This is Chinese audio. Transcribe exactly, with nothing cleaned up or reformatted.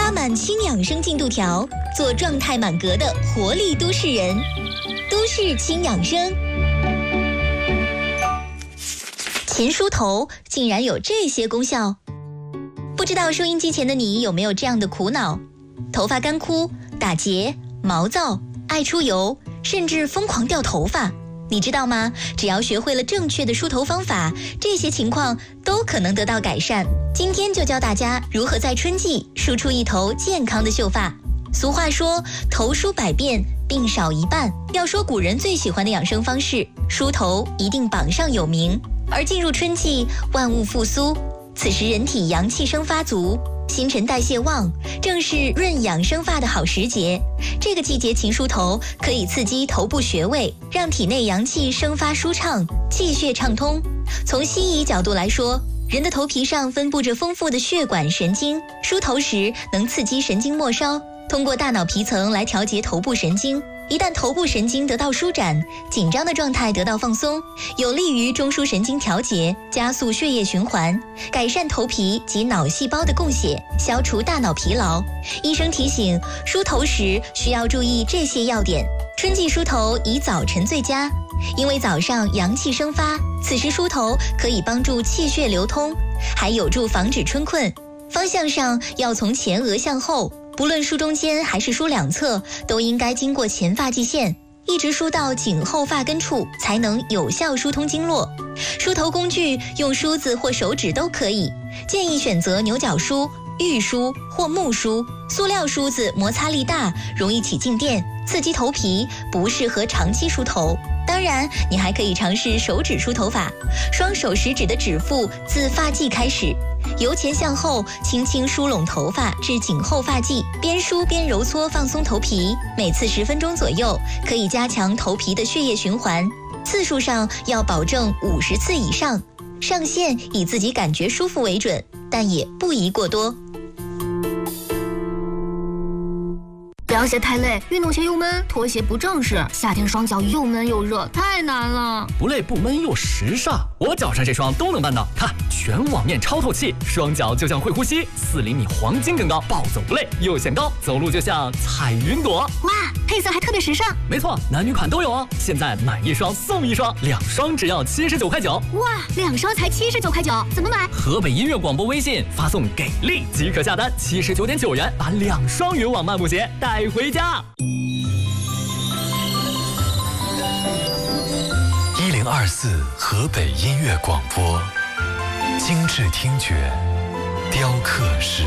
插满轻养生进度条，做状态满格的活力都市人。都市轻养生。勤梳头竟然有这些功效，不知道收音机前的你有没有这样的苦恼？头发干枯、打结、毛躁、爱出油，甚至疯狂掉头发。你知道吗？只要学会了正确的梳头方法，这些情况都可能得到改善。今天就教大家如何在春季梳出一头健康的秀发。俗话说，头梳百遍，病少一半。要说古人最喜欢的养生方式，梳头一定榜上有名。而进入春季，万物复苏，此时人体阳气生发足，新陈代谢旺，正是润养生发的好时节。这个季节勤梳头，可以刺激头部穴位，让体内阳气生发舒畅，气血畅通。从西医角度来说，人的头皮上分布着丰富的血管神经，梳头时能刺激神经末梢，通过大脑皮层来调节头部神经。一旦头部神经得到舒展，紧张的状态得到放松，有利于中枢神经调节，加速血液循环，改善头皮及脑细胞的供血，消除大脑疲劳。医生提醒，梳头时需要注意这些要点。春季梳头以早晨最佳，因为早上阳气生发，此时梳头可以帮助气血流通，还有助防止春困。方向上要从前额向后，不论梳中间还是梳两侧，都应该经过前发际线，一直梳到颈后发根处，才能有效疏通经络。梳头工具用梳子或手指都可以，建议选择牛角梳、玉梳或木梳。塑料梳子摩擦力大，容易起静电，刺激头皮，不适合长期梳头。当然，你还可以尝试手指梳头发，双手食指的指腹自发际开始，由前向后轻轻梳拢头发至颈后发际，边梳边揉搓放松头皮，每次十分钟左右，可以加强头皮的血液循环。次数上要保证五十次以上，上限以自己感觉舒服为准，但也不宜过多。 凉鞋太累，运动鞋又闷，拖鞋不正式，夏天双脚又闷又热，太难了。 不累不闷又时尚，我脚上这双都能办到。看，全网面超透气，双脚就像会呼吸，四厘米黄金更高，暴走不累又显高，走路就像踩云朵。 哇，配色还特别时尚。 没错，男女款都有哦。现在买一双送一双，两双只要七十九块九。 哇，两双才七十九块九，怎么买？ 河北音乐广播微信发送给力即可下单，七十九点九元把两双云网漫步鞋带回家。 一零二四河北音乐广播，精致听觉，雕刻时